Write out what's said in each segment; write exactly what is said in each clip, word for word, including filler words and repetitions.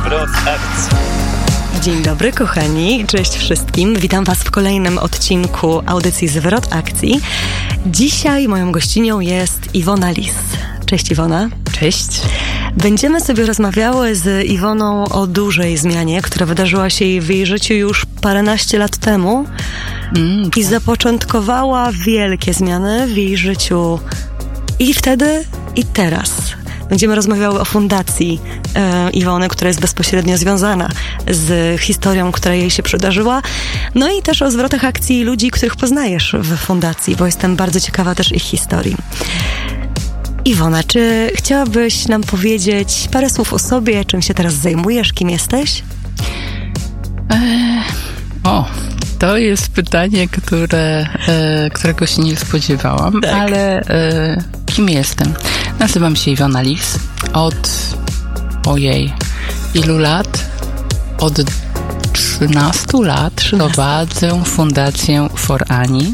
Zwrot akcji. Dzień dobry kochani, cześć wszystkim. Witam Was w kolejnym odcinku audycji Zwrot akcji. Dzisiaj moją gościnią jest Iwona Lis. Cześć Iwona. Cześć. Będziemy sobie rozmawiały z Iwoną o dużej zmianie, która wydarzyła się w jej życiu już paręnaście lat temu mm, i zapoczątkowała wielkie zmiany w jej życiu i wtedy, i teraz. Będziemy rozmawiały o fundacji e, Iwony, która jest bezpośrednio związana z historią, która jej się przydarzyła. No i też o zwrotach akcji ludzi, których poznajesz w fundacji, bo jestem bardzo ciekawa też ich historii. Iwona, czy chciałabyś nam powiedzieć parę słów o sobie, czym się teraz zajmujesz, kim jesteś? Eee, o, to jest pytanie, które, e, którego się nie spodziewałam, tak. ale e, kim jestem? Nazywam się Iwona Lis. Od, ojej, ilu lat? Od trzynastu lat prowadzę fundację For Ani.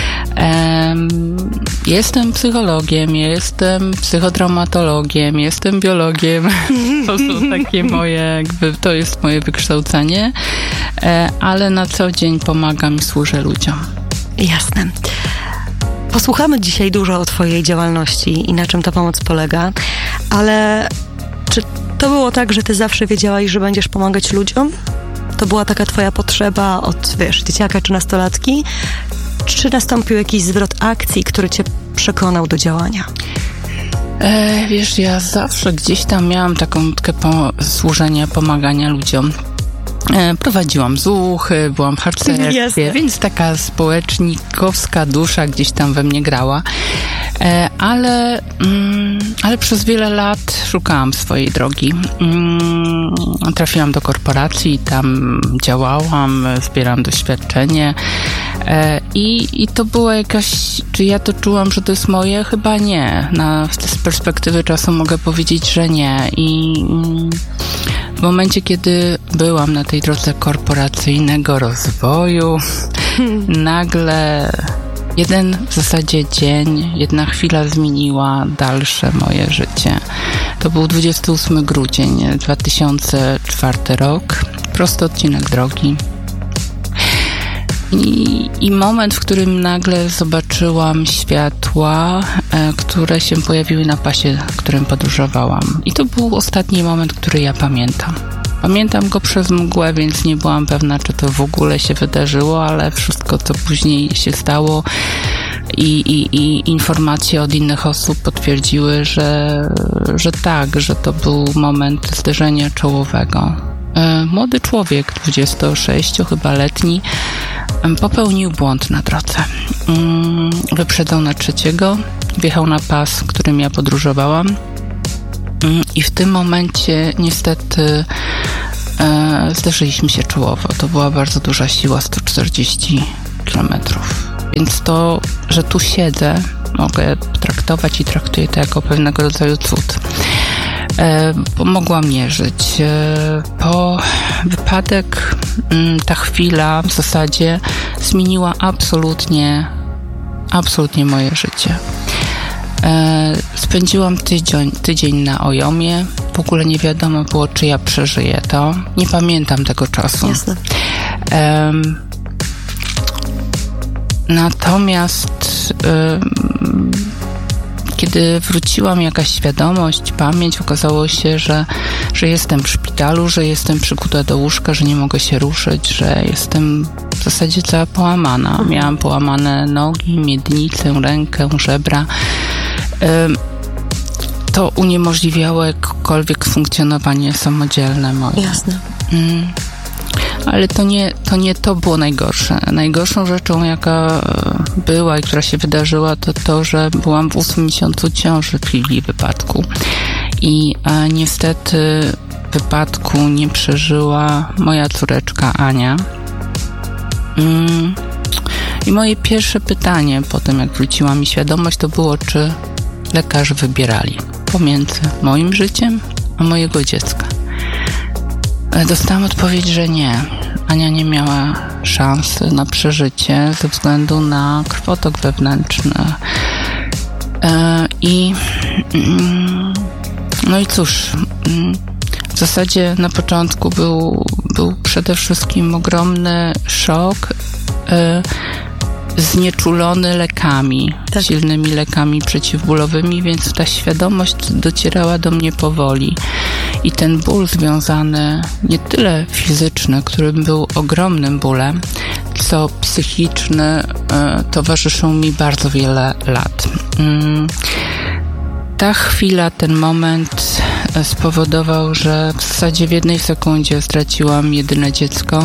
Um, jestem psychologiem, jestem psychotraumatologiem, jestem biologiem. To są takie moje, jakby, to jest moje wykształcenie, e, ale na co dzień pomagam i służę ludziom. Jasne. Posłuchamy dzisiaj dużo o twojej działalności i na czym ta pomoc polega, ale czy to było tak, że ty zawsze wiedziałaś, że będziesz pomagać ludziom? To była taka twoja potrzeba od, wiesz, dzieciaka czy nastolatki? Czy nastąpił jakiś zwrot akcji, który cię przekonał do działania? E, wiesz, ja zawsze gdzieś tam miałam taką nutkę po, służenia, pomagania ludziom. E, prowadziłam zuchy, byłam w harcerstwie, więc taka społecznikowska dusza gdzieś tam we mnie grała. E, ale, mm, ale przez wiele lat szukałam swojej drogi. Mm, trafiłam do korporacji, tam działałam, zbierałam doświadczenie. I, I to była jakaś, czy ja to czułam, że to jest moje? Chyba nie. Na, z perspektywy czasu mogę powiedzieć, że nie. I w momencie, kiedy byłam na tej drodze korporacyjnego rozwoju, hmm. nagle jeden w zasadzie dzień, jedna chwila zmieniła dalsze moje życie. To był dwudziestego ósmego grudnia, dwa tysiące czwarty rok. Prosty odcinek drogi. I, I moment, w którym nagle zobaczyłam światła, e, które się pojawiły na pasie, którym podróżowałam. I to był ostatni moment, który ja pamiętam. Pamiętam go przez mgłę, więc nie byłam pewna, czy to w ogóle się wydarzyło, ale wszystko, co później się stało i, i, i informacje od innych osób potwierdziły, że, że tak, że to był moment zderzenia czołowego. E, młody człowiek, dwudziesto sześć chyba letni, popełnił błąd na drodze. Wyprzedzał na trzeciego, wjechał na pas, którym ja podróżowałam i w tym momencie niestety e, zderzyliśmy się czołowo. To była bardzo duża siła, sto czterdzieści kilometrów. Więc to, że tu siedzę, mogę traktować i traktuję to jako pewnego rodzaju cud. E, pomogła mnie żyć. E, po wypadek m, ta chwila w zasadzie zmieniła absolutnie, absolutnie moje życie. E, spędziłam tydzień, tydzień na Ojomie. W ogóle nie wiadomo było, czy ja przeżyję to. Nie pamiętam tego czasu. Jasne. E, natomiast e, kiedy wróciłam jakaś świadomość, pamięć, okazało się, że, że jestem w szpitalu, że jestem przykuta do łóżka, że nie mogę się ruszyć, że jestem w zasadzie cała połamana. Miałam połamane nogi, miednicę, rękę, żebra. To uniemożliwiało jakkolwiek funkcjonowanie samodzielne moje. Jasne. Mm. Ale to nie, to nie to było najgorsze. Najgorszą rzeczą, jaka była i która się wydarzyła, to to, że byłam w ósmym miesiącu ciąży w chwili wypadku. I a, niestety wypadku nie przeżyła moja córeczka Ania. Mm. I moje pierwsze pytanie po tym, jak wróciła mi świadomość, to było, czy lekarze wybierali pomiędzy moim życiem a mojego dziecka. Dostałam odpowiedź, że nie. Ania nie miała szansy na przeżycie ze względu na krwotok wewnętrzny. I no i cóż, w zasadzie na początku był, był przede wszystkim ogromny szok, y, znieczulony lekami, tak. silnymi lekami przeciwbólowymi, więc ta świadomość docierała do mnie powoli. I ten ból związany, nie tyle fizyczny, który był ogromnym bólem, co psychiczny, y, towarzyszył mi bardzo wiele lat. Y, ta chwila, ten moment spowodował, że w zasadzie w jednej sekundzie straciłam jedyne dziecko.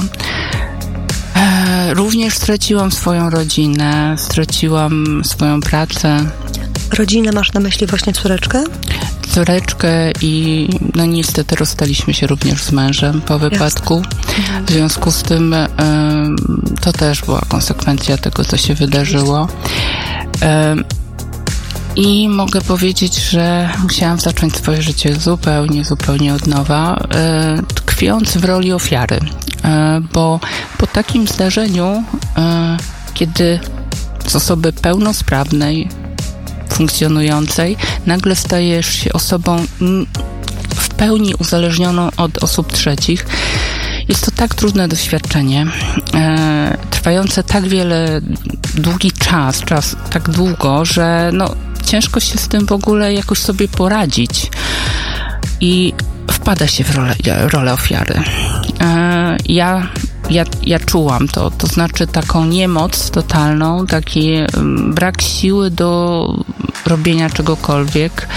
Również straciłam swoją rodzinę, straciłam swoją pracę. Rodzinę masz na myśli właśnie córeczkę? Córeczkę i no niestety rozstaliśmy się również z mężem po wypadku. Jasne. W związku z tym y, to też była konsekwencja tego, co się wydarzyło. Y, I mogę powiedzieć, że musiałam zacząć swoje życie zupełnie, zupełnie od nowa, y, tkwiąc w roli ofiary. Bo po takim zdarzeniu, kiedy z osoby pełnosprawnej, funkcjonującej, nagle stajesz się osobą w pełni uzależnioną od osób trzecich, jest to tak trudne doświadczenie, trwające tak wiele, długi czas, czas tak długo, że no, ciężko się z tym w ogóle jakoś sobie poradzić. I wpada się w rolę, rolę ofiary. Ja, ja, ja czułam to, to znaczy taką niemoc totalną, taki brak siły do robienia czegokolwiek.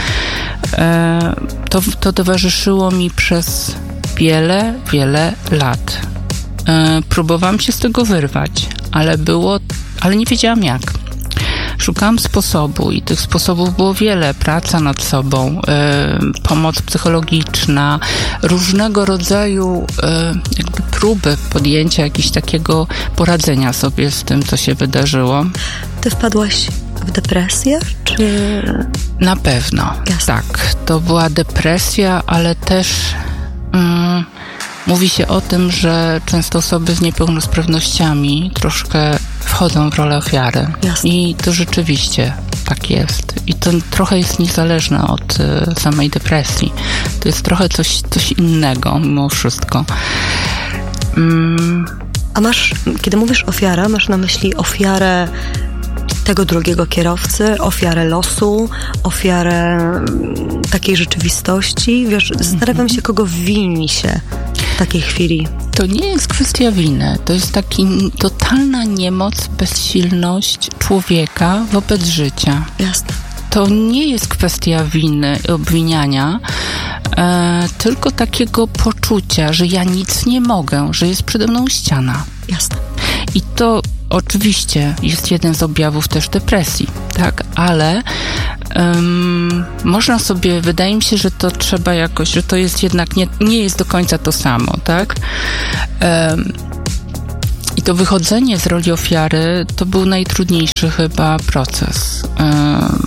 To, to towarzyszyło mi przez wiele, wiele lat. Próbowałam się z tego wyrwać, ale było, ale nie wiedziałam jak. Szukałam sposobu i tych sposobów było wiele. Praca nad sobą, y, pomoc psychologiczna, różnego rodzaju y, jakby próby podjęcia jakiegoś takiego poradzenia sobie z tym, co się wydarzyło. Ty wpadłaś w depresję, czy... Na pewno, Jasne. tak. To była depresja, ale też... Mm, mówi się o tym, że często osoby z niepełnosprawnościami troszkę wchodzą w rolę ofiary. Jasne. I to rzeczywiście tak jest. I to trochę jest niezależne od y, samej depresji. To jest trochę coś, coś innego mimo wszystko. Mm. A masz, kiedy mówisz ofiara, masz na myśli ofiarę tego drugiego kierowcy, ofiarę losu, ofiarę takiej rzeczywistości? Wiesz, zastanawiam się, kogo wini się w takiej chwili. To nie jest kwestia winy. To jest taka totalna niemoc, bezsilność człowieka wobec życia. Jasne. To nie jest kwestia winy i obwiniania, e, tylko takiego poczucia, że ja nic nie mogę, że jest przede mną ściana. Jasne. I to oczywiście jest jeden z objawów też depresji, tak, ale um, można sobie, wydaje mi się, że to trzeba jakoś, że to jest jednak, nie, nie jest do końca to samo, tak. Um, I to wychodzenie z roli ofiary to był najtrudniejszy chyba proces. Um,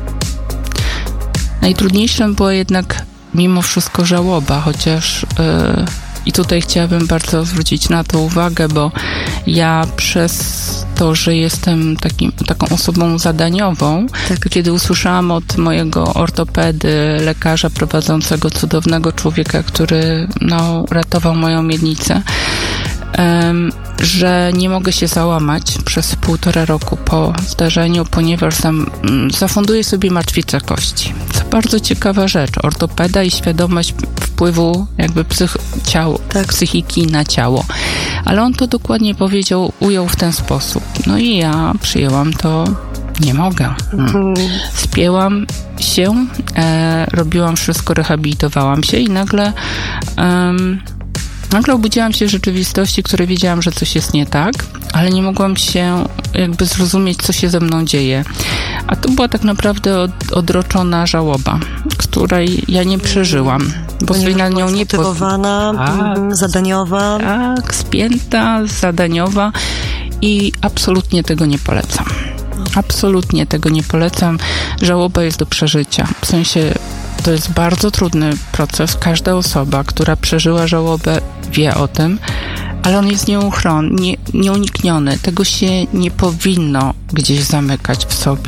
najtrudniejszym była jednak mimo wszystko żałoba, chociaż yy, i tutaj chciałabym bardzo zwrócić na to uwagę, bo ja przez to, że jestem takim, taką osobą zadaniową, tak. Kiedy usłyszałam od mojego ortopedy, lekarza prowadzącego cudownego człowieka, który no, ratował moją miednicę, um, że nie mogę się załamać przez półtora roku po zdarzeniu, ponieważ zam, zafunduję sobie martwicę kości. To bardzo ciekawa rzecz. Ortopeda i świadomość wpływu jakby psych, ciało, tak. psychiki na ciało. Ale on to dokładnie powiedział, ujął w ten sposób. No i ja przyjęłam to, nie mogę. Hmm. Spięłam się, e, robiłam wszystko, rehabilitowałam się i nagle um, Nagle obudziłam się w rzeczywistości, w której wiedziałam, że coś jest nie tak, ale nie mogłam się jakby zrozumieć, co się ze mną dzieje. A to była tak naprawdę od, odroczona żałoba, której ja nie przeżyłam, bo sobie na nią nie zmotywowana, tak, zadaniowa. Tak, spięta, zadaniowa i absolutnie tego nie polecam. Absolutnie tego nie polecam. Żałoba jest do przeżycia. W sensie to jest bardzo trudny proces. Każda osoba, która przeżyła żałobę, wie o tym, ale on jest nieuchronny, nie, nieunikniony. Tego się nie powinno gdzieś zamykać w sobie.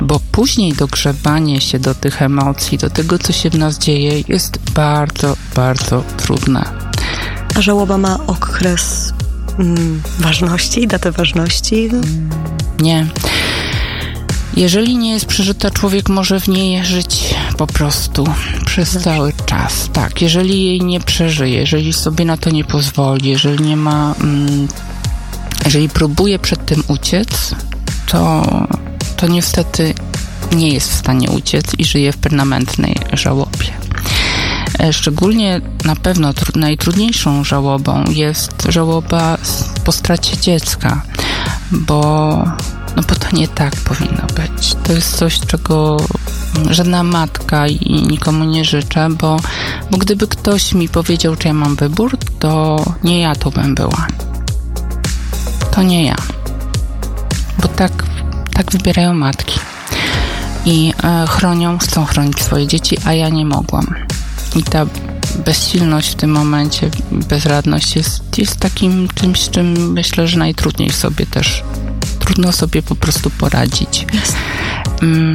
bo później dogrzebanie się do tych emocji, do tego, co się w nas dzieje, jest bardzo, bardzo trudne. A żałoba ma okres mm, ważności, datę ważności? Nie. Jeżeli nie jest przeżyta, człowiek może w niej żyć po prostu przez Zawsze. cały czas. Tak, jeżeli jej nie przeżyje, jeżeli sobie na to nie pozwoli, jeżeli nie ma, mm, jeżeli próbuje przed tym uciec, to, to niestety nie jest w stanie uciec i żyje w permanentnej żałobie. Szczególnie na pewno tr- najtrudniejszą żałobą jest żałoba po stracie dziecka, bo, no bo to nie tak powinno być. To jest coś, czego żadna matka i nikomu nie życzę, bo, bo gdyby ktoś mi powiedział, czy ja mam wybór, to nie ja tu bym była. To nie ja. Bo tak, tak wybierają matki. I e, chronią, chcą chronić swoje dzieci, a ja nie mogłam. I ta bezsilność w tym momencie, bezradność jest, jest takim czymś, z czym myślę, że najtrudniej sobie też, trudno sobie po prostu poradzić. Um,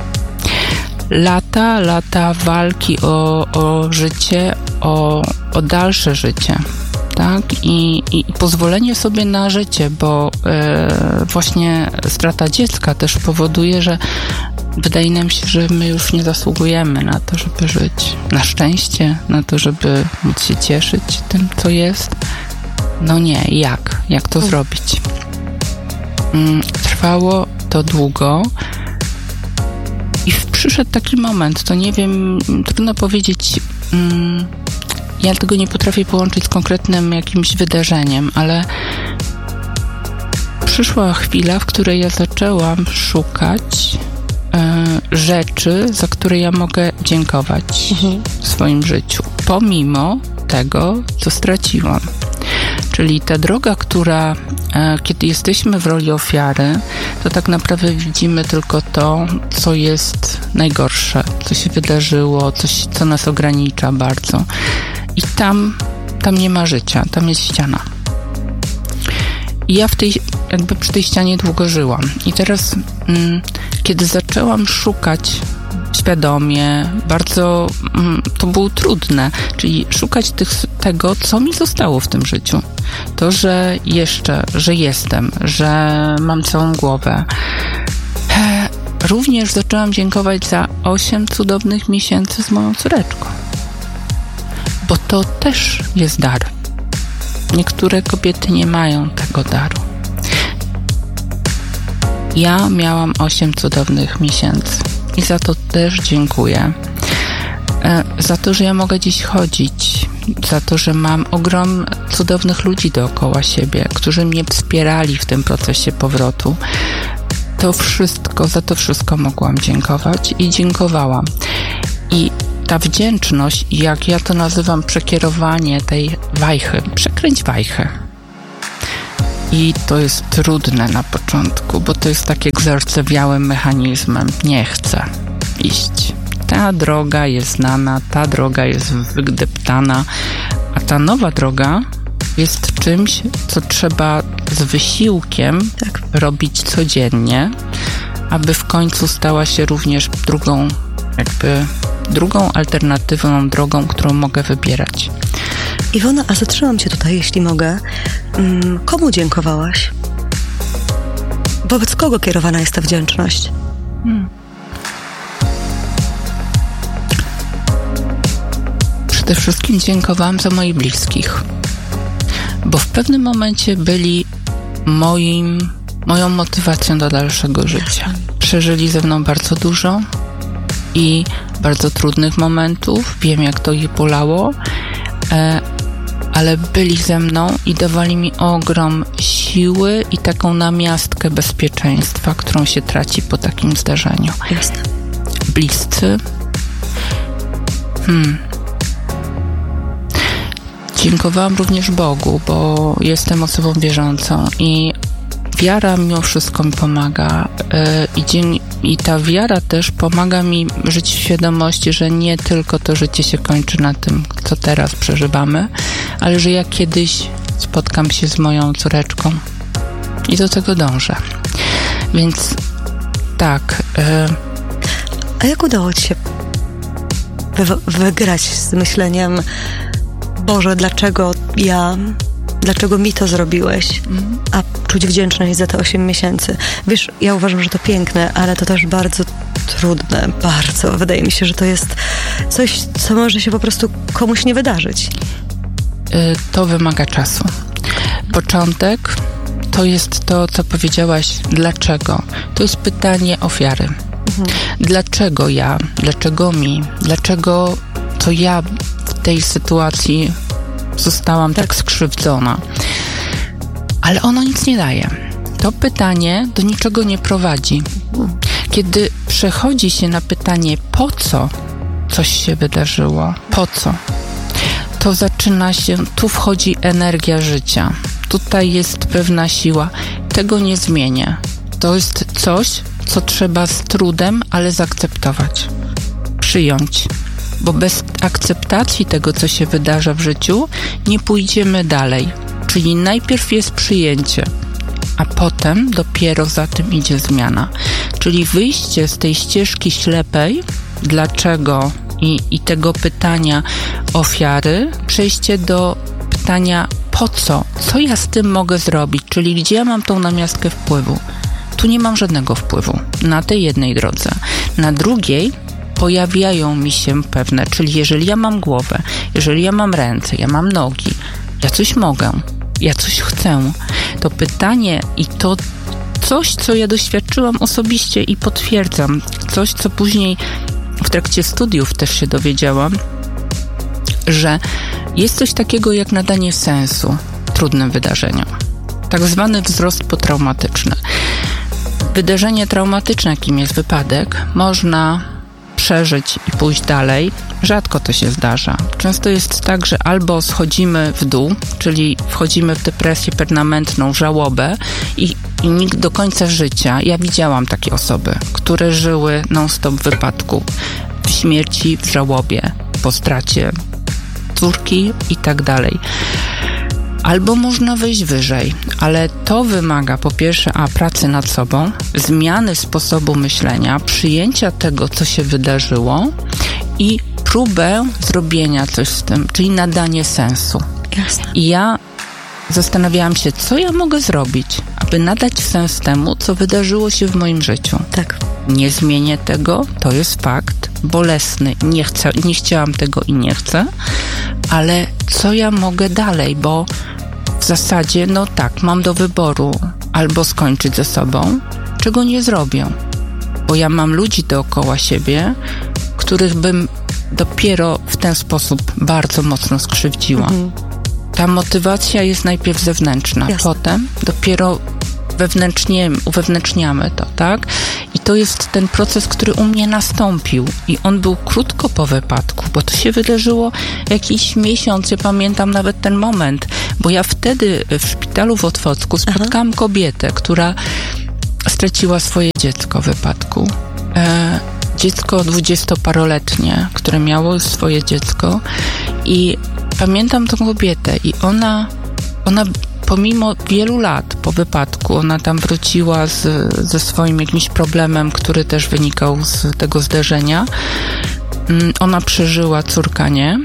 lata, lata walki o, o życie, o, o dalsze życie, tak? I, i pozwolenie sobie na życie, bo e, właśnie strata dziecka też powoduje, że wydaje nam się, że my już nie zasługujemy na to, żeby żyć. Na szczęście, na to, żeby móc się cieszyć tym, co jest. No nie, jak? Jak to zrobić? Trwało to długo i przyszedł taki moment, to nie wiem, trudno powiedzieć, ja tego nie potrafię połączyć z konkretnym jakimś wydarzeniem, ale przyszła chwila, w której ja zaczęłam szukać rzeczy, za które ja mogę dziękować mhm. w swoim życiu, pomimo tego, co straciłam. Czyli ta droga, która, kiedy jesteśmy w roli ofiary, to tak naprawdę widzimy tylko to, co jest najgorsze, co się wydarzyło, coś, co nas ogranicza bardzo. I tam, tam nie ma życia, tam jest ściana. I ja w tej, jakby przy tej ścianie długo żyłam. I teraz, mm, kiedy zaczęłam szukać świadomie, bardzo, mm, to było trudne, czyli szukać tych, tego, co mi zostało w tym życiu. To, że jeszcze, że jestem, że mam całą głowę. E, również zaczęłam dziękować za osiem cudownych miesięcy z moją córeczką. Bo to też jest dar. Niektóre kobiety nie mają tego daru. Ja miałam osiem cudownych miesięcy i za to też dziękuję. E, za to, że ja mogę dziś chodzić, za to, że mam ogrom cudownych ludzi dookoła siebie, którzy mnie wspierali w tym procesie powrotu. To wszystko, za to wszystko mogłam dziękować i dziękowałam. I ta wdzięczność, jak ja to nazywam, przekierowanie tej wajchy, przekręć wajchę. I to jest trudne na początku, bo to jest tak jak zardzewiałym mechanizmem. Nie chcę iść. Ta droga jest znana, ta droga jest wydeptana, a ta nowa droga jest czymś, co trzeba z wysiłkiem tak. robić codziennie, aby w końcu stała się również drugą, jakby drugą alternatywną drogą, którą mogę wybierać. Iwona, a zatrzymam cię tutaj, jeśli mogę. Komu dziękowałaś? Wobec kogo kierowana jest ta wdzięczność? Hmm. Przede wszystkim dziękowałam za moich bliskich, bo w pewnym momencie byli moim, moją motywacją do dalszego życia. Przeżyli ze mną bardzo dużo i bardzo trudnych momentów. Wiem, jak to ich bolało, e, ale byli ze mną i dawali mi ogrom siły i taką namiastkę bezpieczeństwa, którą się traci po takim zdarzeniu. Jasne. Bliscy. Hmm. Dziękowałam również Bogu, bo jestem osobą wierzącą i wiara mimo wszystko mi pomaga yy, i, dzień, i ta wiara też pomaga mi żyć w świadomości, że nie tylko to życie się kończy na tym, co teraz przeżywamy, ale że ja kiedyś spotkam się z moją córeczką i do tego dążę. Więc tak. Y... A jak udało ci się wy- wygrać z myśleniem, Boże, dlaczego ja, dlaczego mi to zrobiłeś, mm. a czuć wdzięczność za te osiem miesięcy? Wiesz, ja uważam, że to piękne, ale to też bardzo trudne, bardzo. Wydaje mi się, że to jest coś, co może się po prostu komuś nie wydarzyć. Y, to wymaga czasu. Początek to jest to, co powiedziałaś, dlaczego? To jest pytanie ofiary. Mhm. Dlaczego ja? Dlaczego mi? Dlaczego to ja w tej sytuacji zostałam tak, tak skrzywdzona? Ale ono nic nie daje. To pytanie do niczego nie prowadzi. Kiedy przechodzi się na pytanie, po co coś się wydarzyło? Po co? To zaczyna się, tu wchodzi energia życia. Tutaj jest pewna siła. Tego nie zmienię. To jest coś, co trzeba z trudem, ale zaakceptować. Przyjąć. Bo bez akceptacji tego, co się wydarza w życiu, nie pójdziemy dalej. Czyli najpierw jest przyjęcie, a potem dopiero za tym idzie zmiana. Czyli wyjście z tej ścieżki ślepej, dlaczego i, i tego pytania ofiary, przejście do pytania po co? Co ja z tym mogę zrobić? Czyli gdzie ja mam tą namiastkę wpływu? Tu nie mam żadnego wpływu na tej jednej drodze. Na drugiej pojawiają mi się pewne, czyli jeżeli ja mam głowę, jeżeli ja mam ręce, ja mam nogi, ja coś mogę, ja coś chcę, to pytanie i to coś, co ja doświadczyłam osobiście i potwierdzam, coś, co później w trakcie studiów też się dowiedziałam, że jest coś takiego jak nadanie sensu trudnym wydarzeniom. Tak zwany wzrost potraumatyczny. Wydarzenie traumatyczne, jakim jest wypadek, można przeżyć i pójść dalej. Rzadko to się zdarza. Często jest tak, że albo schodzimy w dół, czyli wchodzimy w depresję permanentną, żałobę i, i nikt do końca życia. Ja widziałam takie osoby, które żyły non-stop w wypadku, w śmierci, w żałobie, po stracie córki i tak dalej. Albo można wejść wyżej, ale to wymaga po pierwsze a pracy nad sobą, zmiany sposobu myślenia, przyjęcia tego, co się wydarzyło i próbę zrobienia coś z tym, czyli nadanie sensu. Jasne. I ja zastanawiałam się, co ja mogę zrobić, aby nadać sens temu, co wydarzyło się w moim życiu. Tak. Nie zmienię tego, to jest fakt, bolesny, nie chcę, nie chciałam tego i nie chcę, ale co ja mogę dalej, bo w zasadzie, no tak, mam do wyboru albo skończyć ze sobą, czego nie zrobię, bo ja mam ludzi dookoła siebie, których bym dopiero w ten sposób bardzo mocno skrzywdziła. Mhm. Ta motywacja jest najpierw zewnętrzna, Jasne. Potem dopiero wewnętrznie, uwewnętrzniamy to, tak? I to jest ten proces, który u mnie nastąpił i on był krótko po wypadku, bo to się wydarzyło jakiś miesiąc, ja pamiętam nawet ten moment, bo ja wtedy w szpitalu w Otwocku spotkałam Aha. kobietę, która straciła swoje dziecko w wypadku. E, dziecko dwudziestoparoletnie, które miało już swoje dziecko i pamiętam tą kobietę i ona, ona pomimo wielu lat po wypadku, ona tam wróciła z, ze swoim jakimś problemem, który też wynikał z tego zdarzenia. Ona przeżyła, córka nie.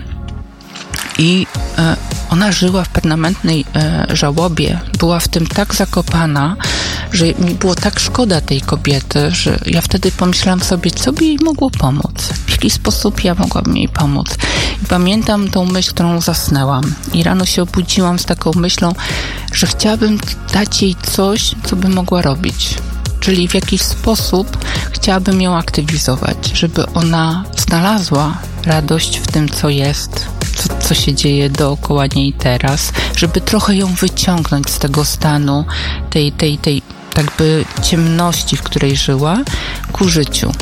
I e, ona żyła w permanentnej e, żałobie. Była w tym tak zakopana, że mi było tak szkoda tej kobiety, że ja wtedy pomyślałam sobie, co by jej mogło pomóc. W jaki sposób ja mogłabym jej pomóc. I pamiętam tą myśl, którą zasnęłam. I rano się obudziłam z taką myślą, że chciałabym dać jej coś, co by mogła robić. Czyli w jakiś sposób chciałabym ją aktywizować, żeby ona znalazła radość w tym, co jest, co, co się dzieje dookoła niej teraz, żeby trochę ją wyciągnąć z tego stanu, tej, tej, tej jakby ciemności, w której żyła, ku życiu.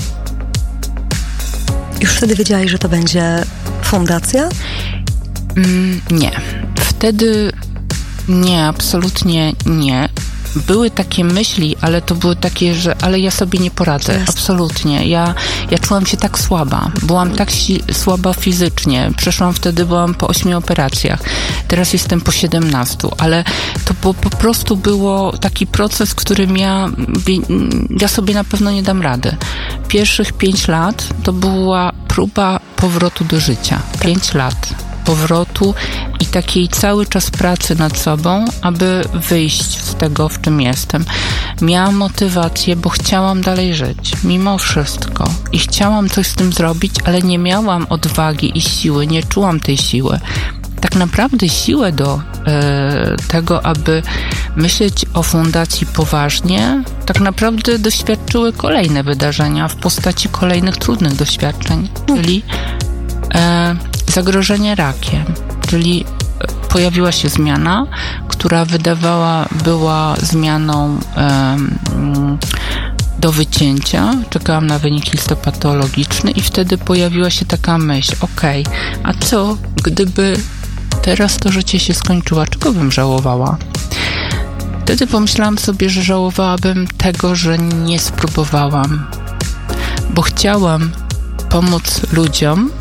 Już wtedy wiedziałaś, że to będzie fundacja? Mm, nie. Wtedy nie, absolutnie nie. były takie myśli, ale to były takie, że ale ja sobie nie poradzę. Yes. Absolutnie. Ja, ja czułam się tak słaba. Byłam tak si- słaba fizycznie. Przeszłam wtedy, byłam po ośmiu operacjach. Teraz jestem po siedemnastu, ale to po, po prostu było taki proces, w którym ja, ja sobie na pewno nie dam rady. Pierwszych pięć lat to była próba powrotu do życia. Pięć lat powrotu i takiej cały czas pracy nad sobą, aby wyjść z tego, w czym jestem. Miałam motywację, bo chciałam dalej żyć, mimo wszystko. I chciałam coś z tym zrobić, ale nie miałam odwagi i siły, nie czułam tej siły. Tak naprawdę siłę do e, tego, aby myśleć o fundacji poważnie, tak naprawdę doświadczyły kolejne wydarzenia w postaci kolejnych trudnych doświadczeń, czyli e, zagrożenie rakiem, czyli pojawiła się zmiana, która wydawała była zmianą um, do wycięcia. Czekałam na wynik histopatologiczny i wtedy pojawiła się taka myśl, okej, okay, a co gdyby teraz to życie się skończyło, czego bym żałowała? Wtedy pomyślałam sobie, że żałowałabym tego, że nie spróbowałam, bo chciałam pomóc ludziom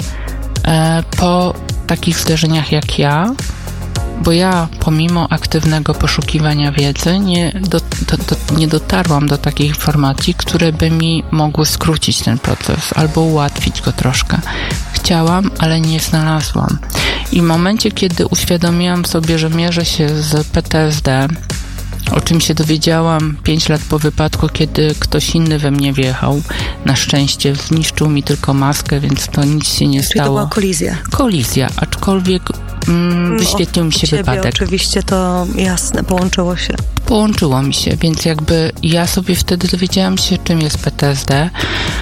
po takich zdarzeniach jak ja, bo ja pomimo aktywnego poszukiwania wiedzy nie, do, do, do, nie dotarłam do takich informacji, które by mi mogły skrócić ten proces albo ułatwić go troszkę. Chciałam, ale nie znalazłam. I w momencie, kiedy uświadomiłam sobie, że mierzę się z P T S D, o czym się dowiedziałam pięć lat po wypadku, kiedy ktoś inny we mnie wjechał. Na szczęście zniszczył mi tylko maskę, więc to nic się nie Czyli stało. to była kolizja. Kolizja, aczkolwiek mm, wyświetlił mi się ciebie wypadek. Oczywiście to jasne, połączyło się. Połączyło mi się, więc jakby ja sobie wtedy dowiedziałam się, czym jest P T S D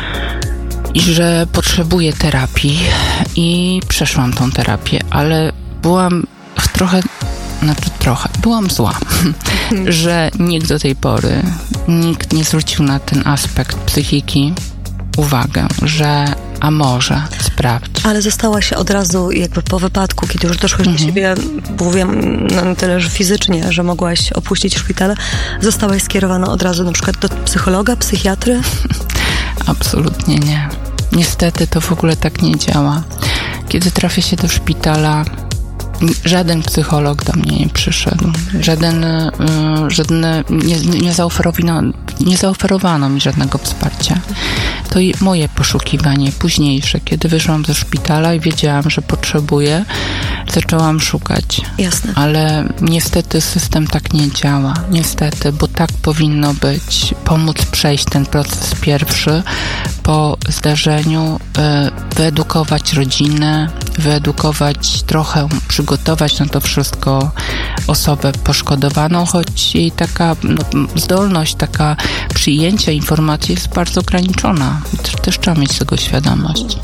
i że potrzebuję terapii i przeszłam tą terapię, ale byłam w trochę Znaczy trochę, byłam zła, że nikt do tej pory, nikt nie zwrócił na ten aspekt psychiki uwagę, że a może sprawdź. Ale zostałaś od razu jakby po wypadku, kiedy już doszłaś mhm. do siebie, mówię na tyle, że fizycznie, że mogłaś opuścić szpital, zostałaś skierowana od razu na przykład do psychologa, psychiatry? Absolutnie nie. Niestety to w ogóle tak nie działa. Kiedy trafię się do szpitala, żaden psycholog do mnie nie przyszedł. Żaden, y, żadne, nie, nie, zaoferowano, nie zaoferowano mi żadnego wsparcia. To i moje poszukiwanie późniejsze, kiedy wyszłam ze szpitala i wiedziałam, że potrzebuję, zaczęłam szukać. Jasne. Ale niestety system tak nie działa. Niestety, bo tak powinno być. Pomóc przejść ten proces pierwszy po zdarzeniu, y, wyedukować rodzinę, wyedukować trochę, przygotować na to wszystko osobę poszkodowaną, choć jej taka no, zdolność, taka przyjęcia informacji jest bardzo ograniczona. Też, też trzeba mieć tego świadomość.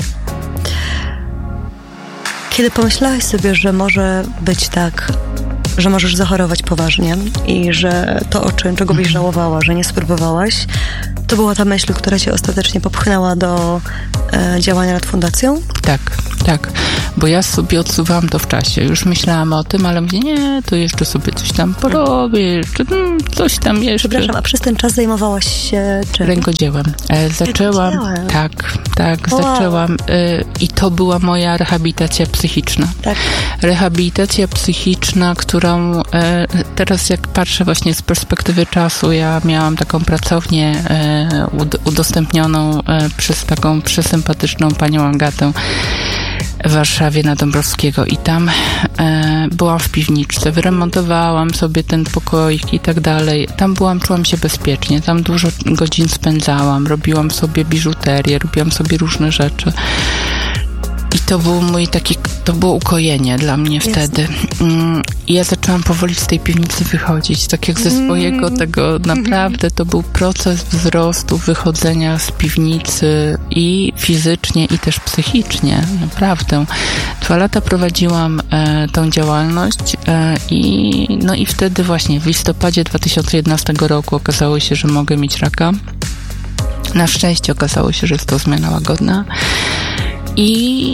Kiedy pomyślałaś sobie, że może być tak, że możesz zachorować poważnie i że to, o czym, czego byś żałowała, że nie spróbowałaś, to była ta myśl, która cię ostatecznie popchnęła do e, działania nad fundacją? Tak, tak, bo ja sobie odsuwałam to w czasie. Już myślałam o tym, ale mówię, nie, to jeszcze sobie coś tam porobię, jeszcze hmm, coś tam jeszcze. Przepraszam, a przez ten czas zajmowałaś się czym? Rękodziełem. E, zaczęłam, Rękodziełem. tak, tak, wow. zaczęłam e, i to była moja rehabilitacja psychiczna. Tak. Rehabilitacja psychiczna, którą e, teraz jak patrzę właśnie z perspektywy czasu, ja miałam taką pracownię e, udostępnioną e, przez taką przesympatyczną panią Agatę w Warszawie na Dąbrowskiego i tam e, byłam w piwniczce, wyremontowałam sobie ten pokoik i tak dalej. Tam byłam, czułam się bezpiecznie, tam dużo godzin spędzałam, robiłam sobie biżuterię, robiłam sobie różne rzeczy. I to był mój taki, to było ukojenie dla mnie Jasne. wtedy. I ja zaczęłam powoli z tej piwnicy wychodzić, tak jak ze swojego tego, naprawdę to był proces wzrostu, wychodzenia z piwnicy i fizycznie, i też psychicznie, naprawdę. Dwa lata prowadziłam e, tą działalność e, i no i wtedy właśnie w listopadzie dwa tysiące jedenastego roku okazało się, że mogę mieć raka. Na szczęście okazało się, że jest to zmiana łagodna. I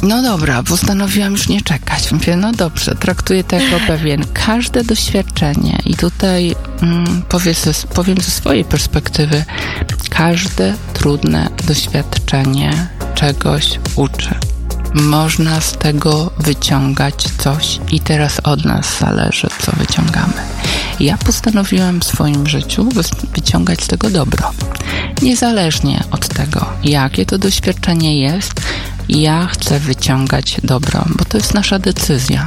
no dobra, postanowiłam już nie czekać. Mówię, no dobrze, traktuję to jako pewien każde doświadczenie i tutaj mm, powiem, ze, powiem ze swojej perspektywy, każde trudne doświadczenie czegoś uczy. Można z tego wyciągać coś i teraz od nas zależy, co wyciągamy. Ja postanowiłam w swoim życiu wyciągać z tego dobro. Niezależnie od tego, jakie to doświadczenie jest, ja chcę wyciągać dobro, bo to jest nasza decyzja.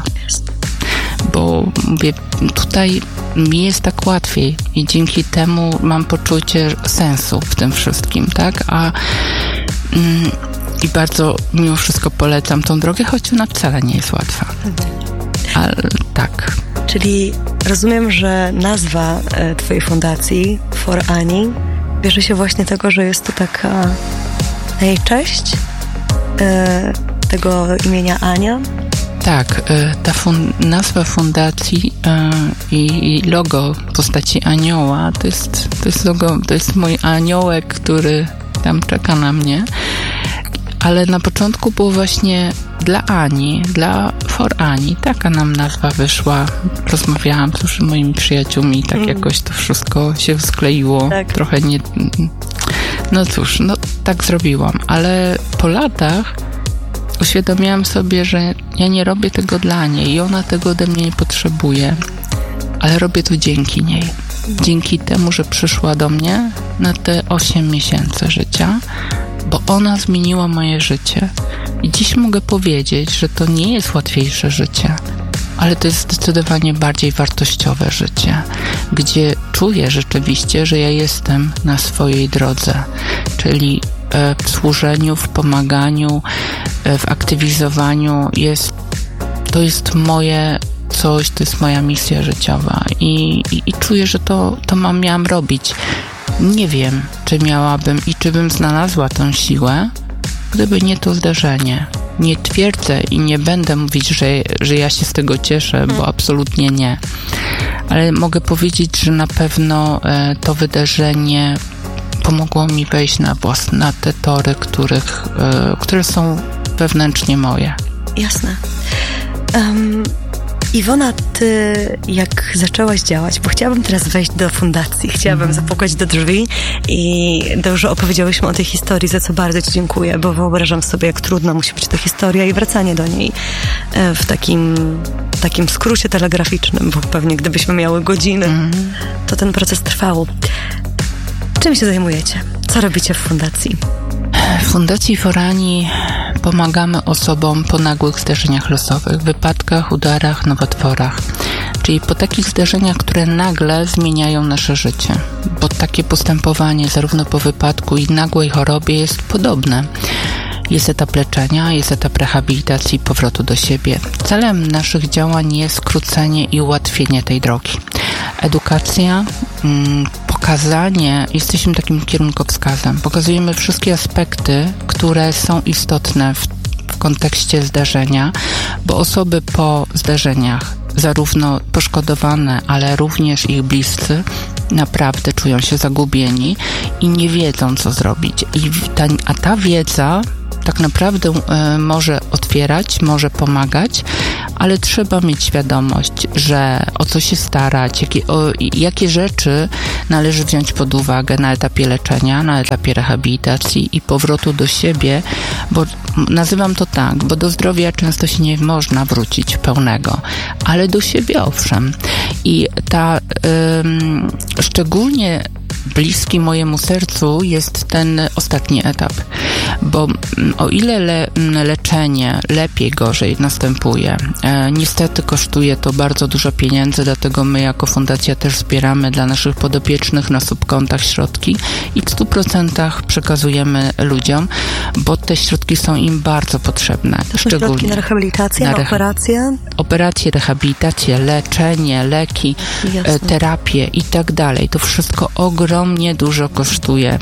Bo mówię, tutaj mi jest tak łatwiej i dzięki temu mam poczucie sensu w tym wszystkim, tak? A mm, i bardzo mimo wszystko polecam tą drogę, choć ona wcale nie jest łatwa. Ale tak. Czyli rozumiem, że nazwa e, twojej fundacji For Ani bierze się właśnie tego, że jest to taka na jej cześć e, tego imienia Ania. Tak, e, ta fun- nazwa fundacji e, i logo w postaci anioła to jest, to jest logo, to jest mój aniołek, który tam czeka na mnie. Ale na początku było właśnie dla Ani, dla For Ani. Taka nam nazwa wyszła. Rozmawiałam z moimi przyjaciółmi i tak mm. jakoś to wszystko się skleiło. Tak. Trochę nie... No cóż, no tak zrobiłam. Ale po latach uświadomiłam sobie, że ja nie robię tego dla niej i ona tego ode mnie nie potrzebuje. Ale robię to dzięki niej. Dzięki temu, że przyszła do mnie na te osiem miesięcy życia, bo ona zmieniła moje życie. I dziś mogę powiedzieć, że to nie jest łatwiejsze życie, ale to jest zdecydowanie bardziej wartościowe życie, gdzie czuję rzeczywiście, że ja jestem na swojej drodze, czyli w służeniu, w pomaganiu, w aktywizowaniu. Jest, to jest moje coś, to jest moja misja życiowa i, i, i czuję, że to, to mam, miałam robić. Nie wiem, czy miałabym i czy bym znalazła tę siłę, gdyby nie to zdarzenie. Nie twierdzę i nie będę mówić, że, że ja się z tego cieszę, bo absolutnie nie. Ale mogę powiedzieć, że na pewno e, to wydarzenie pomogło mi wejść na, własne, na te tory, których, e, które są wewnętrznie moje. Jasne. Um... Iwona, ty jak zaczęłaś działać, bo chciałabym teraz wejść do fundacji, chciałabym mm. zapukać do drzwi i dobrze opowiedziałyśmy o tej historii, za co bardzo ci dziękuję, bo wyobrażam sobie, jak trudna musi być ta historia i wracanie do niej w takim, takim skrócie telegraficznym, bo pewnie gdybyśmy miały godziny, mm. to ten proces trwał. Czym się zajmujecie? Co robicie w fundacji? W Fundacji For Ani pomagamy osobom po nagłych zdarzeniach losowych, wypadkach, udarach, nowotworach. Czyli po takich zdarzeniach, które nagle zmieniają nasze życie. Bo takie postępowanie zarówno po wypadku i nagłej chorobie jest podobne. Jest etap leczenia, jest etap rehabilitacji i powrotu do siebie. Celem naszych działań jest skrócenie i ułatwienie tej drogi. Edukacja, mm, pokazanie, jesteśmy takim kierunkowskazem. Pokazujemy wszystkie aspekty, które są istotne w, w kontekście zdarzenia, bo osoby po zdarzeniach, zarówno poszkodowane, ale również ich bliscy, naprawdę czują się zagubieni i nie wiedzą, co zrobić. I ta, a ta wiedza tak naprawdę y, może otwierać, może pomagać, ale trzeba mieć świadomość, że o co się starać, jakie, o, jakie rzeczy należy wziąć pod uwagę na etapie leczenia, na etapie rehabilitacji i powrotu do siebie, bo nazywam to tak, bo do zdrowia często się nie można wrócić pełnego, ale do siebie owszem. I ta ym, szczególnie bliski mojemu sercu jest ten ostatni etap, bo o ile le, leczenie lepiej, gorzej następuje, e, niestety kosztuje to bardzo dużo pieniędzy, dlatego my jako fundacja też zbieramy dla naszych podopiecznych na subkontach środki i w stu procentach przekazujemy ludziom, bo te środki są im bardzo potrzebne. To są szczególnie środki na rehabilitację, na, na reha- operacje? Operacje, rehabilitację, leczenie, leki, e, terapię i tak dalej. To wszystko ogromnie ogromnie dużo kosztuje.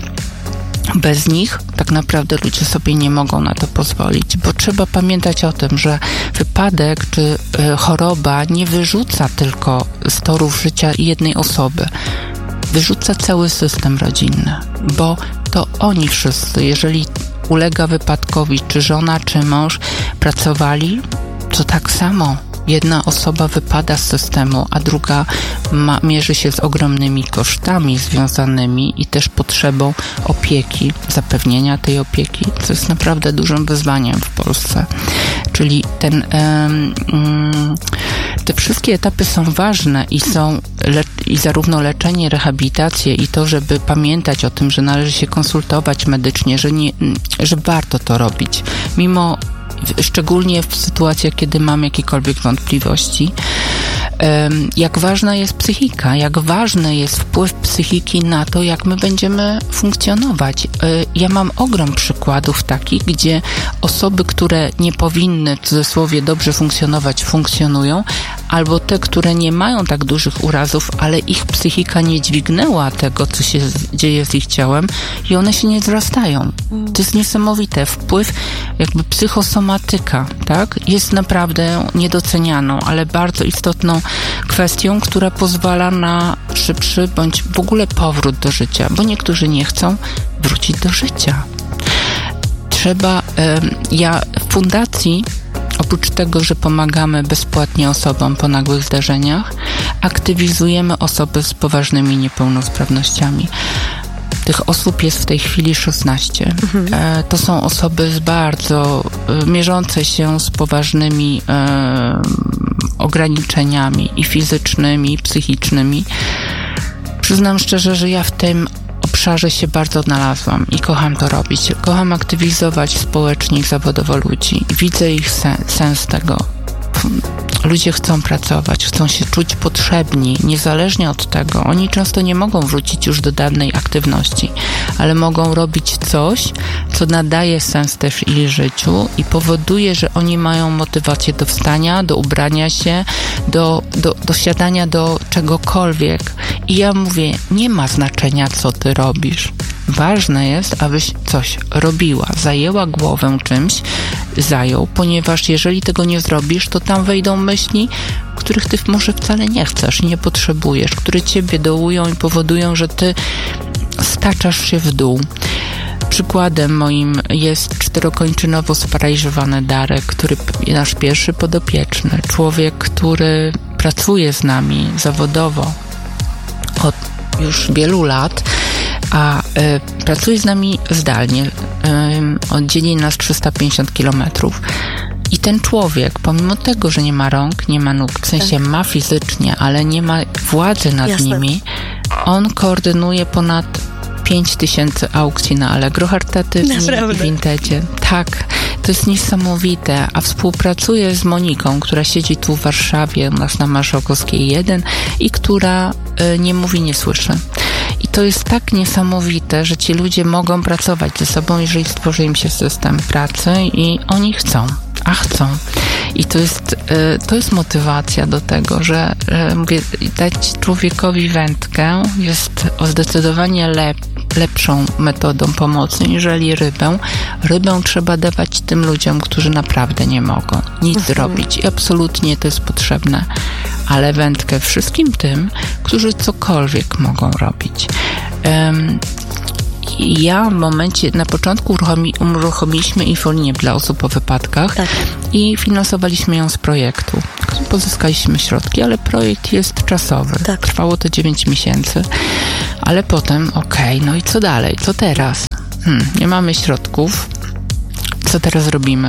Bez nich tak naprawdę ludzie sobie nie mogą na to pozwolić, bo trzeba pamiętać o tym, że wypadek czy y, choroba nie wyrzuca tylko z torów życia jednej osoby. Wyrzuca cały system rodzinny, bo to oni wszyscy, jeżeli ulega wypadkowi, czy żona, czy mąż pracowali, to tak samo jedna osoba wypada z systemu, a druga ma, mierzy się z ogromnymi kosztami związanymi i też potrzebą opieki, zapewnienia tej opieki, co jest naprawdę dużym wyzwaniem w Polsce. Czyli ten, um, te wszystkie etapy są ważne i są le- i zarówno leczenie, rehabilitację i to, żeby pamiętać o tym, że należy się konsultować medycznie, że, nie, że warto to robić, mimo szczególnie w sytuacjach, kiedy mam jakiekolwiek wątpliwości, jak ważna jest psychika, jak ważny jest wpływ psychiki na to, jak my będziemy funkcjonować. Ja mam ogrom przykładów takich, gdzie osoby, które nie powinny, w cudzysłowie, dobrze funkcjonować, funkcjonują, albo te, które nie mają tak dużych urazów, ale ich psychika nie dźwignęła tego, co się dzieje z ich ciałem i one się nie wzrastają. To jest niesamowite. Wpływ jakby psychosomatyka, tak, jest naprawdę niedocenianą, ale bardzo istotną kwestią, która pozwala na szybszy bądź w ogóle powrót do życia, bo niektórzy nie chcą wrócić do życia. Trzeba, ja w fundacji, oprócz tego, że pomagamy bezpłatnie osobom po nagłych zdarzeniach, aktywizujemy osoby z poważnymi niepełnosprawnościami. Tych osób jest w tej chwili szesnaście. Mhm. E, to są osoby z bardzo e, mierzące się z poważnymi e, ograniczeniami i fizycznymi, i psychicznymi. Przyznam szczerze, że ja w tym obszarze się bardzo odnalazłam i kocham to robić. Kocham aktywizować społecznie i zawodowo ludzi. Widzę ich sen, sens tego. Ludzie chcą pracować, chcą się czuć potrzebni, niezależnie od tego. Oni często nie mogą wrócić już do danej aktywności, ale mogą robić coś, co nadaje sens też ich życiu i powoduje, że oni mają motywację do wstania, do ubrania się, do, do, do siadania do czegokolwiek. I ja mówię, nie ma znaczenia, co ty robisz. Ważne jest, abyś coś robiła, zajęła głowę czymś, zajął, ponieważ jeżeli tego nie zrobisz, to tam wejdą myśli, których ty może wcale nie chcesz, nie potrzebujesz, które ciebie dołują i powodują, że ty staczasz się w dół. Przykładem moim jest czterokończynowo sparaliżowany Darek, który nasz pierwszy podopieczny, człowiek, który pracuje z nami zawodowo od już wielu lat, a y, pracuje z nami zdalnie. Y, oddzieli nas trzysta pięćdziesiąt kilometrów. I ten człowiek, pomimo tego, że nie ma rąk, nie ma nóg, w sensie ma fizycznie, ale nie ma władzy nad Jasne. nimi, on koordynuje ponad pięć tysięcy aukcji na Allegro charytatywnym i Vintage. Tak, to jest niesamowite. A współpracuje z Moniką, która siedzi tu w Warszawie, u nas na Marszałkowskiej jeden i która y, nie mówi, nie słyszy. I to jest tak niesamowite, że ci ludzie mogą pracować ze sobą, jeżeli stworzy im się system pracy i oni chcą, a chcą. I to jest, to jest motywacja do tego, że mówię, dać człowiekowi wędkę jest o zdecydowanie lep, lepszą metodą pomocy, niżeli rybę. Rybę trzeba dawać tym ludziom, którzy naprawdę nie mogą nic mhm. zrobić. I absolutnie to jest potrzebne. Ale wędkę wszystkim tym, którzy cokolwiek mogą robić. Um, Ja w momencie, na początku uruchomi, uruchomiliśmy infolinię dla osób po wypadkach tak. i finansowaliśmy ją z projektu. Pozyskaliśmy środki, ale projekt jest czasowy. Tak. Trwało to dziewięć miesięcy. Ale potem, okej, okay, no i co dalej? Co teraz? Hmm, nie mamy środków. Co teraz robimy?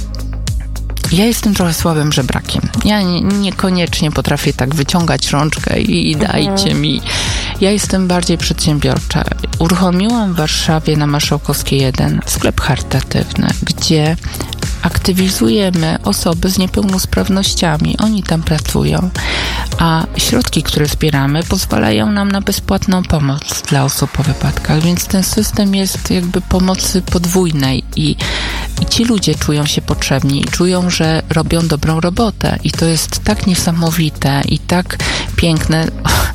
Ja jestem trochę słabym żebrakiem. Ja nie, niekoniecznie potrafię tak wyciągać rączkę i, i dajcie mhm. mi. Ja jestem bardziej przedsiębiorcza. Uruchomiłam w Warszawie na Marszałkowskiej jeden sklep charytatywny, gdzie aktywizujemy osoby z niepełnosprawnościami. Oni tam pracują, a środki, które zbieramy, pozwalają nam na bezpłatną pomoc dla osób po wypadkach, więc ten system jest jakby pomocy podwójnej i, i ci ludzie czują się potrzebni i czują, że robią dobrą robotę i to jest tak niesamowite i tak piękne,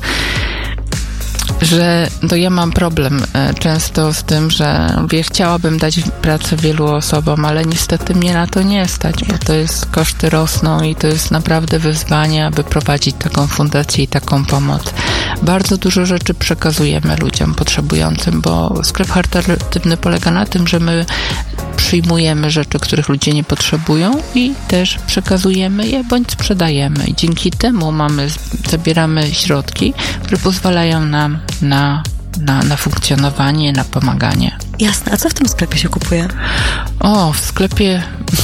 że to ja mam problem często z tym, że mówię, chciałabym dać pracę wielu osobom, ale niestety mnie na to nie stać, bo to jest, koszty rosną i to jest naprawdę wyzwanie, aby prowadzić taką fundację i taką pomoc. Bardzo dużo rzeczy przekazujemy ludziom potrzebującym, bo sklep charytatywny polega na tym, że my przyjmujemy rzeczy, których ludzie nie potrzebują i też przekazujemy je bądź sprzedajemy. I dzięki temu mamy, zabieramy środki, które pozwalają nam na, na, na funkcjonowanie, na pomaganie. Jasne. A co w tym sklepie się kupuje? O, w sklepie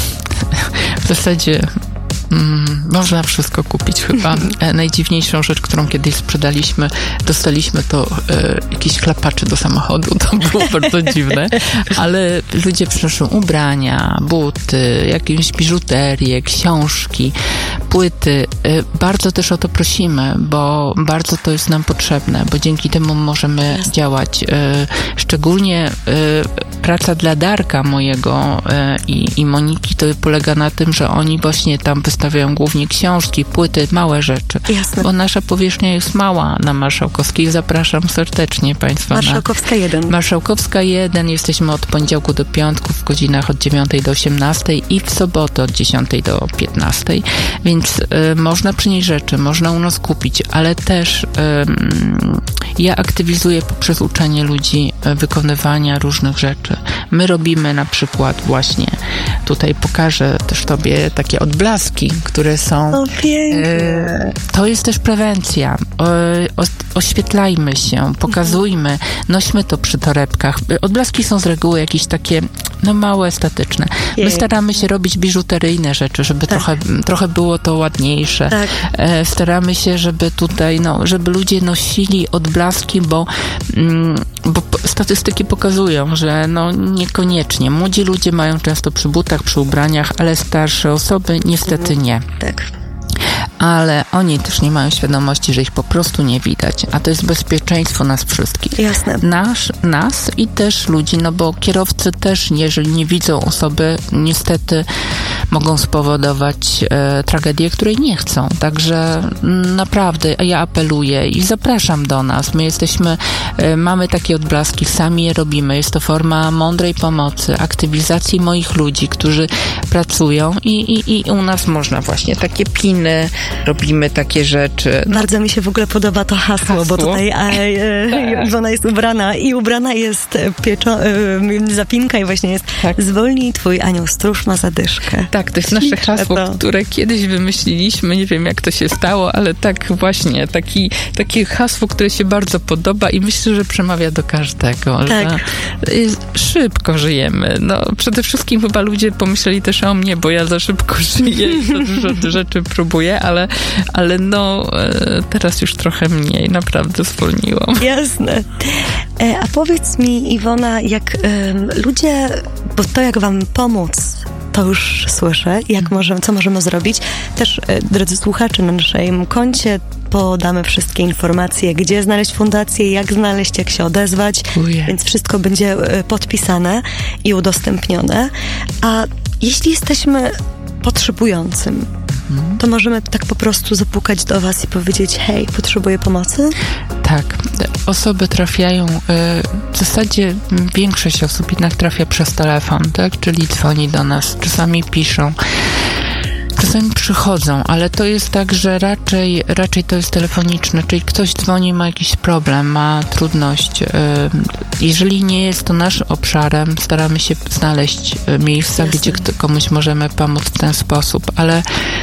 w zasadzie Mm, można wszystko kupić chyba. E, najdziwniejszą rzecz, którą kiedyś sprzedaliśmy, dostaliśmy to e, jakieś klapacze do samochodu. To było bardzo dziwne, ale ludzie przynoszą ubrania, buty, jakieś biżuterię, książki, płyty. E, bardzo też o to prosimy, bo bardzo to jest nam potrzebne, bo dzięki temu możemy Jasne. działać. E, szczególnie e, praca dla Darka mojego e, i, i Moniki to polega na tym, że oni właśnie tam wystawiają głównie książki, płyty, małe rzeczy. Jasne. Bo nasza powierzchnia jest mała na Marszałkowskiej. Zapraszam serdecznie Państwa. Marszałkowska jeden. Marszałkowska jeden. Jesteśmy od poniedziałku do piątku w godzinach od dziewiątej do osiemnastej i w sobotę od dziesiątej do piętnastej. Więc y, można przynieść rzeczy, można u nas kupić, ale też y, ja aktywizuję poprzez uczenie ludzi y, wykonywania różnych rzeczy. My robimy na przykład właśnie, tutaj pokażę też Tobie takie odblaski, które są... O, pięknie. E, to jest też prewencja. O, o, oświetlajmy się, pokazujmy, nośmy to przy torebkach. Odblaski są z reguły jakieś takie, no małe, statyczne. My staramy się robić biżuteryjne rzeczy, żeby tak. trochę, trochę było to ładniejsze. Tak. E, staramy się, żeby tutaj, no, żeby ludzie nosili odblaski, bo, mm, bo statystyki pokazują, że no niekoniecznie. Młodzi ludzie mają często przy butach, przy ubraniach, ale starsze osoby niestety nie. Tak. Ale oni też nie mają świadomości, że ich po prostu nie widać, a to jest bezpieczeństwo nas wszystkich. Jasne. Nasz, nas i też ludzi, no bo kierowcy też, jeżeli nie widzą osoby, niestety mogą spowodować e, tragedię, której nie chcą. Także m, naprawdę ja apeluję i zapraszam do nas. My jesteśmy, e, mamy takie odblaski, sami je robimy. Jest to forma mądrej pomocy, aktywizacji moich ludzi, którzy pracują i, i, i u nas można właśnie takie piny, robimy takie rzeczy. Bardzo mi się w ogóle podoba to hasło, hasło? bo tutaj e, e, Iwona jest ubrana i ubrana jest pieczo, e, zapinka i właśnie jest tak. Zwolnij twój anioł stróż ma zadyszkę. Tak, to jest nasze hasło, to. które kiedyś wymyśliliśmy, nie wiem jak to się stało, ale tak właśnie, taki, takie hasło, które się bardzo podoba i myślę, że przemawia do każdego, tak. że szybko żyjemy. No, przede wszystkim chyba ludzie pomyśleli też o mnie, bo ja za szybko żyję i za dużo rzeczy próbuję, ale, ale no teraz już trochę mniej, naprawdę zwolniłam. Jasne. E, a powiedz mi, Iwona, jak y, ludzie, bo to jak wam pomóc, to już słyszę, jak możemy, co możemy zrobić. Też, e, drodzy słuchacze, na naszym koncie podamy wszystkie informacje, gdzie znaleźć fundację, jak znaleźć, jak się odezwać, Uje. więc wszystko będzie e, podpisane i udostępnione. A jeśli jesteśmy potrzebującym, to możemy tak po prostu zapukać do was i powiedzieć, hej, potrzebuję pomocy? Tak. Osoby trafiają, w zasadzie większość osób jednak trafia przez telefon, tak? Czyli dzwoni do nas, czasami piszą. Czasami przychodzą, ale to jest tak, że raczej, raczej to jest telefoniczne, czyli ktoś dzwoni, ma jakiś problem, ma trudność. Jeżeli nie jest to naszym obszarem, staramy się znaleźć miejsca, Jasne. gdzie komuś możemy pomóc w ten sposób, ale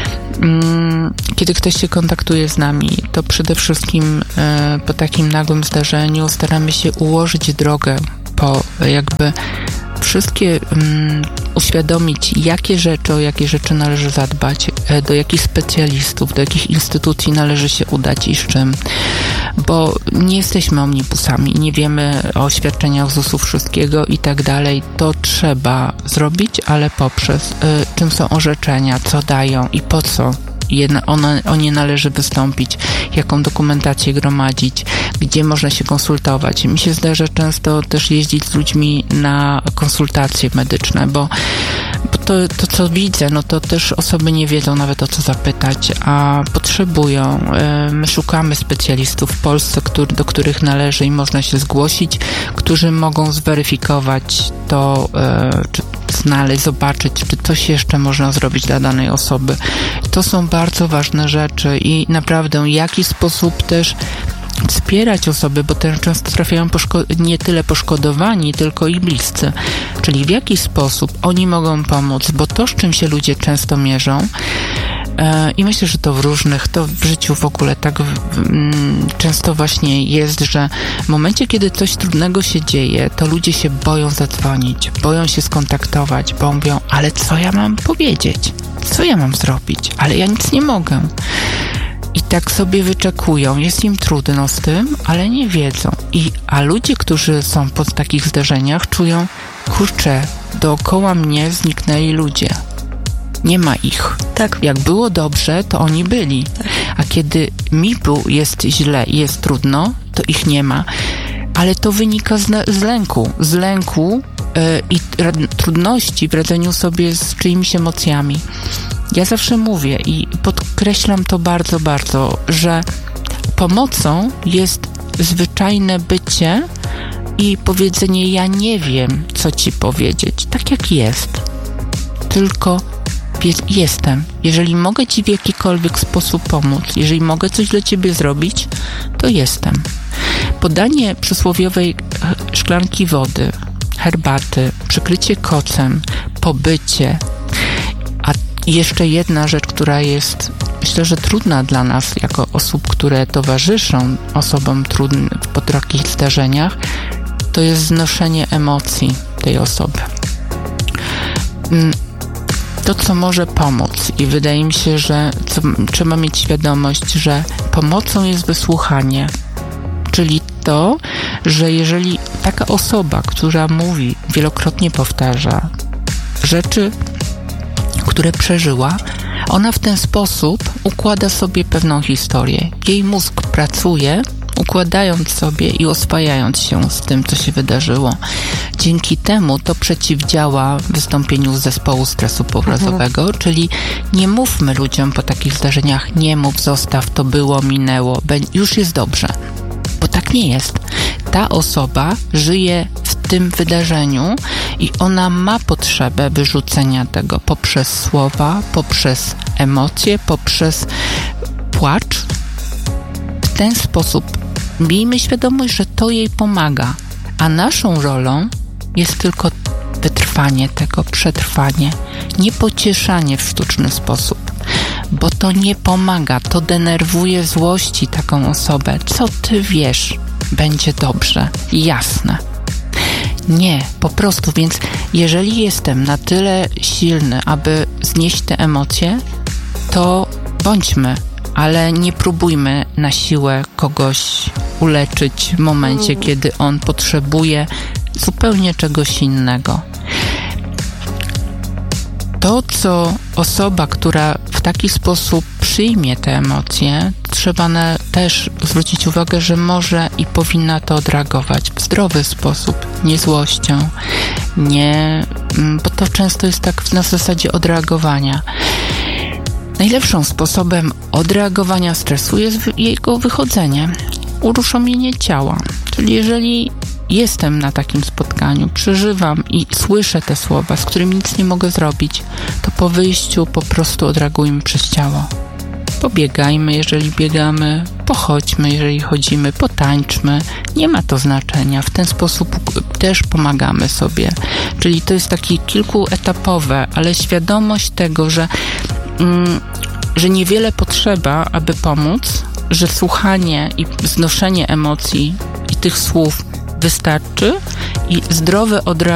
mm, kiedy ktoś się kontaktuje z nami, to przede wszystkim y, po takim nagłym zdarzeniu staramy się ułożyć drogę po jakby wszystkie um, uświadomić, jakie rzeczy, o jakie rzeczy należy zadbać, do jakich specjalistów, do jakich instytucji należy się udać i z czym. Bo nie jesteśmy omnibusami, nie wiemy o świadczeniach z usu wszystkiego i tak dalej. To trzeba zrobić, ale poprzez y, czym są orzeczenia, co dają i po co Jedna, ona, o nie należy wystąpić, jaką dokumentację gromadzić, gdzie można się konsultować. Mi się zdarza często też jeździć z ludźmi na konsultacje medyczne, bo, bo to, to, co widzę, no to też osoby nie wiedzą nawet o co zapytać, a potrzebują. My szukamy specjalistów w Polsce, który, do których należy i można się zgłosić, którzy mogą zweryfikować to, czy znaleźć, zobaczyć, czy coś jeszcze można zrobić dla danej osoby. To są bardzo ważne rzeczy i naprawdę w jaki sposób też wspierać osoby, bo też często trafiają poszko- nie tyle poszkodowani, tylko i bliscy. Czyli w jaki sposób oni mogą pomóc, bo to, z czym się ludzie często mierzą, e, i myślę, że to w różnych, to w życiu w ogóle tak w, m, często właśnie jest, że w momencie, kiedy coś trudnego się dzieje, to ludzie się boją zadzwonić, boją się skontaktować, bo mówią, ale co ja mam powiedzieć? Co ja mam zrobić? Ale ja nic nie mogę. I tak sobie wyczekują. Jest im trudno z tym, ale nie wiedzą. I, a ludzie, którzy są po takich zdarzeniach, czują, kurczę, dookoła mnie zniknęli ludzie. Nie ma ich. Tak. Jak było dobrze, to oni byli. A kiedy mi był, jest źle i jest trudno, to ich nie ma. Ale to wynika z, z lęku. Z lęku yy, i rad, trudności w radzeniu sobie z czyimiś emocjami. Ja zawsze mówię i podkreślam to bardzo, bardzo, że pomocą jest zwyczajne bycie i powiedzenie, ja nie wiem, co ci powiedzieć, tak jak jest. Tylko jestem. Jeżeli mogę ci w jakikolwiek sposób pomóc, jeżeli mogę coś dla ciebie zrobić, to jestem. Podanie przysłowiowej szklanki wody, herbaty, przykrycie kocem, pobycie. A jeszcze jedna rzecz, która jest, myślę, że trudna dla nas, jako osób, które towarzyszą osobom trudnym po takich zdarzeniach, to jest znoszenie emocji tej osoby. To, co może pomóc, i wydaje mi się, że co, trzeba mieć świadomość, że pomocą jest wysłuchanie, czyli to, że jeżeli taka osoba, która mówi, wielokrotnie powtarza rzeczy, które przeżyła, ona w ten sposób układa sobie pewną historię. Jej mózg pracuje, układając sobie i oswajając się z tym, co się wydarzyło. Dzięki temu to przeciwdziała wystąpieniu zespołu stresu pourazowego, mhm. czyli nie mówmy ludziom po takich zdarzeniach, nie mów, zostaw, to było, minęło, już jest dobrze. Bo tak nie jest. Ta osoba żyje w tym wydarzeniu i ona ma potrzebę wyrzucenia tego poprzez słowa, poprzez emocje, poprzez płacz. W ten sposób miejmy świadomość, że to jej pomaga, a naszą rolą jest tylko wytrwanie tego, przetrwanie, nie pocieszanie w sztuczny sposób, bo to nie pomaga, to denerwuje złości taką osobę. Co ty wiesz? Będzie dobrze, jasne. Nie, po prostu, więc jeżeli jestem na tyle silny, aby znieść te emocje, to bądźmy, ale nie próbujmy na siłę kogoś uleczyć w momencie, kiedy on potrzebuje zupełnie czegoś innego. To, co osoba, która w taki sposób przyjmie te emocje, trzeba na, też zwrócić uwagę, że może i powinna to odreagować w zdrowy sposób, nie złością, nie, bo to często jest tak na zasadzie odreagowania. Najlepszym sposobem odreagowania stresu jest jego wychodzenie, uruchomienie ciała. Czyli jeżeli jestem na takim spotkaniu, przeżywam i słyszę te słowa, z którymi nic nie mogę zrobić, to po wyjściu po prostu odreagujmy przez ciało. Pobiegajmy, jeżeli biegamy, pochodźmy, jeżeli chodzimy, potańczmy. Nie ma to znaczenia. W ten sposób też pomagamy sobie. Czyli to jest takie kilkuetapowe, ale świadomość tego, że, mm, że niewiele potrzeba, aby pomóc, że słuchanie i znoszenie emocji i tych słów wystarczy i zdrowe odreagowanie